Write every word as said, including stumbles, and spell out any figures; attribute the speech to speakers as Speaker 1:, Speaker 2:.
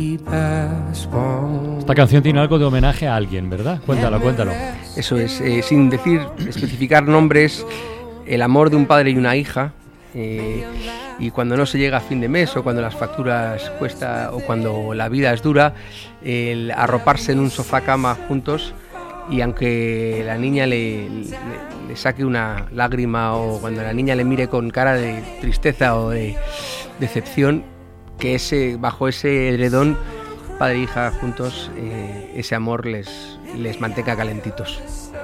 Speaker 1: Esta canción tiene algo de homenaje a alguien, ¿verdad? Cuéntalo, cuéntalo.
Speaker 2: Eso es, eh, sin decir, especificar nombres, el amor de un padre y una hija, eh, y cuando no se llega a fin de mes o cuando las facturas cuesta o cuando la vida es dura, el arroparse en un sofá cama juntos, y aunque la niña le, le, le saque una lágrima o cuando la niña le mire con cara de tristeza o de decepción, que ese, bajo ese edredón, padre e hija juntos, eh, ese amor les, les mantenga calentitos.